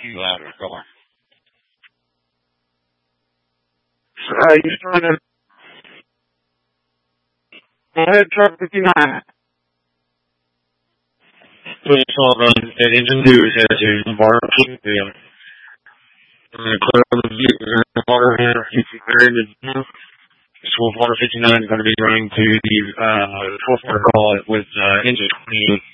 too loud of a car. You're trying to... Go ahead, truck 59. Please hold on. That engine 2 is headed to the bar. I'm going to clear the water here. It's very good. Water 59 is going to be running to the 12th water call with engine 28.